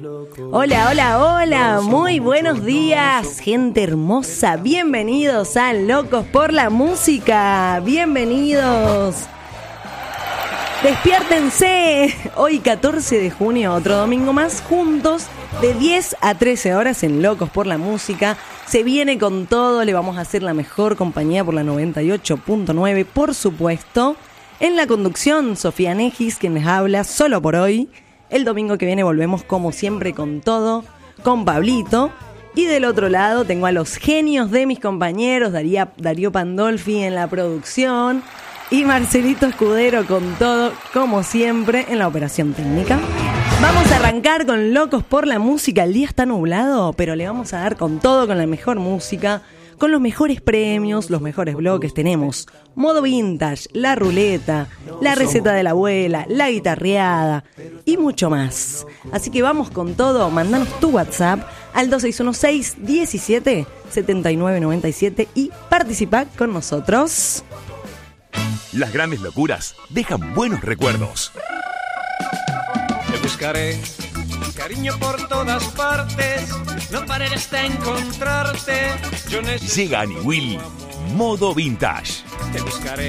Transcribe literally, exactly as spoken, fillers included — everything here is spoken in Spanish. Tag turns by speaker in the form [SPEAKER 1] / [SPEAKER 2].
[SPEAKER 1] Hola, hola, hola, muy buenos días, gente hermosa, bienvenidos a Locos por la Música, bienvenidos. Despiértense, hoy catorce de junio, otro domingo más, juntos de diez a trece horas en Locos por la Música. Se viene con todo, le vamos a hacer la mejor compañía por la noventa y ocho punto nueve, por supuesto. En la conducción, Sofía Negis, quien les habla, solo por hoy. El domingo que viene volvemos como siempre con todo, con Pablito. Y del otro lado tengo a los genios de mis compañeros, Daría, Darío Pandolfi en la producción y Marcelito Escudero con todo, como siempre, en la operación técnica. Vamos a arrancar con Locos por la Música. El día está nublado, pero le vamos a dar con todo, con la mejor música, con los mejores premios, los mejores bloques. Tenemos Modo Vintage, La Ruleta, La Receta de la Abuela, La Guitarreada y mucho más. Así que vamos con todo. Mandanos tu WhatsApp al dos seis uno seis, diecisiete, setenta y nueve noventa y siete y participa con nosotros.
[SPEAKER 2] Las grandes locuras dejan buenos recuerdos.
[SPEAKER 3] Te buscaré, cariño, por todas partes. No pararé hasta encontrarte. Yo necesito...
[SPEAKER 2] Llega Annie Will, Modo Vintage.
[SPEAKER 3] Te buscaré.